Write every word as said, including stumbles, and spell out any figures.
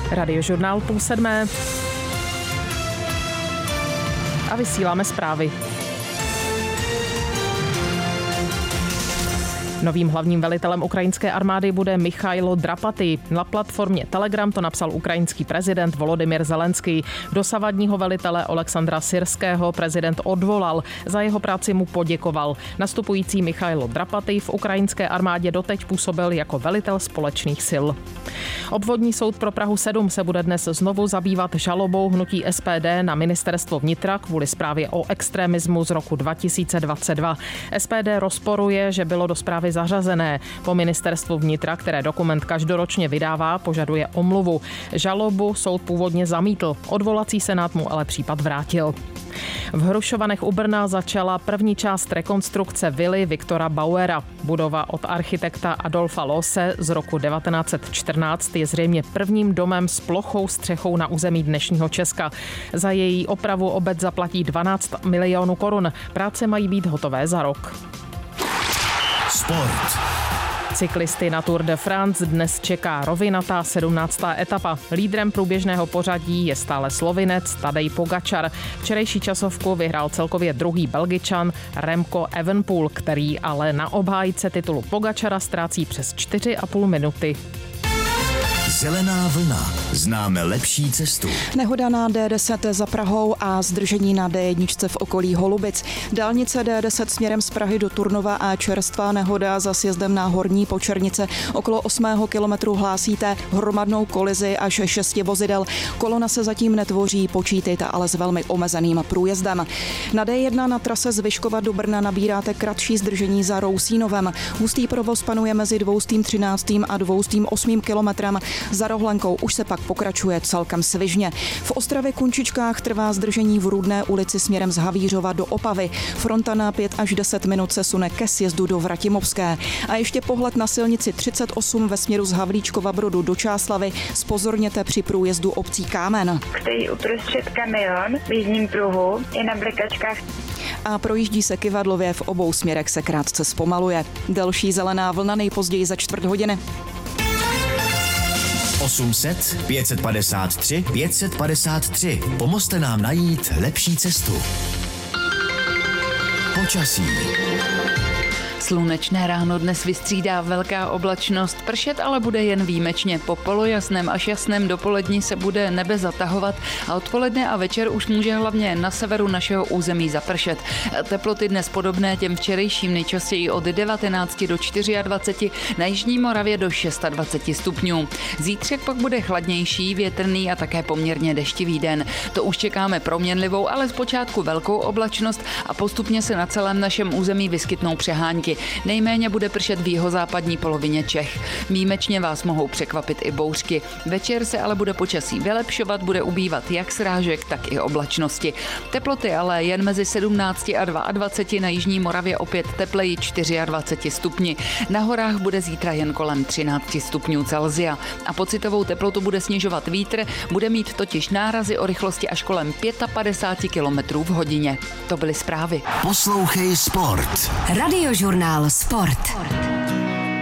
Radiožurnál půl sedmé. A vysíláme zprávy. Novým hlavním velitelem ukrajinské armády bude Michailo Drapatý. Na platformě Telegram to napsal ukrajinský prezident Volodymyr Zelenský. Dosavadního velitele Oleksandra Syrského prezident odvolal. Za jeho práci mu poděkoval. Nastupující Michailo Drapatý v ukrajinské armádě doteď působil jako velitel společných sil. Obvodní soud pro Prahu sedm se bude dnes znovu zabývat žalobou hnutí S P D na ministerstvo vnitra kvůli zprávě o extremismu z roku dva tisíce dvacet dva. S P D rozporuje, že bylo do zprávy zařazené. Po ministerstvu vnitra, které dokument každoročně vydává, požaduje omluvu. Žalobu soud původně zamítl. Odvolací senát mu ale případ vrátil. V Hrušovanech u Brna začala první část rekonstrukce vily Viktora Bauera. Budova od architekta Adolfa Loose z roku devatenáct set čtrnáct je zřejmě prvním domem s plochou střechou na území dnešního Česka. Za její opravu obec zaplatí dvanáct milionů korun. Práce mají být hotové za rok. Sport. Cyklisty na Tour de France dnes čeká rovinatá sedmnáctá etapa. Lídrem průběžného pořadí je stále Slovinec Tadej Pogačar. Včerejší časovku vyhrál celkově druhý Belgičan Remco Evenepoel, který ale na obhájce titulu Pogačara ztrácí přes čtyři a půl minuty. Zelená vlna. Známe lepší cestu. Nehoda na D deset za Prahou a zdržení na D jedna v okolí Holubic. Dálnice D deset směrem z Prahy do Turnova a čerstvá nehoda za sjezdem na Horní Počernice. Okolo osmého kilometru hlásíte hromadnou kolizi až šesti vozidel. Kolona se zatím netvoří, počítejte ale s velmi omezeným průjezdem. Na D jedna na trase z Vyškova do Brna nabíráte kratší zdržení za Rousínovem. Hustý provoz panuje mezi dvoustým třináctým a dvoustým osmým kilometrem. Za Rohlenkou už se pak pokračuje celkem svižně. V Ostravě Kunčičkách trvá zdržení v Rudné ulici směrem z Havířova do Opavy. Fronta na pět až deset minut se sune ke sjezdu do Vratimovské. A ještě pohled na silnici třicet osm ve směru z Havlíčkova Brodu do Čáslavy. Zpozorněte při průjezdu obcí Kámen. Stojí uprostřed kamion v jízdním pruhu i na blikačkách. A projíždí se kyvadlově, v obou směrech se krátce zpomaluje. Delší zelená vlna nejpozději za čtvrt hodiny. osm set, pět set padesát tři, pět set padesát tři. Pomozte nám najít lepší cestu. Počasí. Slunečné ráno dnes vystřídá velká oblačnost, pršet ale bude jen výjimečně. Po polojasném až jasném dopoledni se bude nebe zatahovat a odpoledne a večer už může hlavně na severu našeho území zapršet. Teploty dnes podobné těm včerejším, nejčastěji od devatenáct do dvacet čtyři, na jižní Moravě do dvacet šest stupňů. Zítřek pak bude chladnější, větrný a také poměrně deštivý den. To už čekáme proměnlivou, ale zpočátku velkou oblačnost a postupně se na celém našem území vyskytnou přehánky. Nejméně bude pršet v jihozápadní polovině Čech. Výjimečně vás mohou překvapit i bouřky. Večer se ale bude počasí vylepšovat, bude ubývat jak srážek, tak i oblačnosti. Teploty ale jen mezi sedmnácti a dvaceti dvěma, na jižní Moravě opět tepleji dvacet čtyři stupni. Na horách bude zítra jen kolem třináct stupňů Celsia. A pocitovou teplotu bude snižovat vítr, bude mít totiž nárazy o rychlosti až kolem padesát pět kilometrů v hodině. To byly zprávy. Poslouchej sport. Radiožurnál Sport.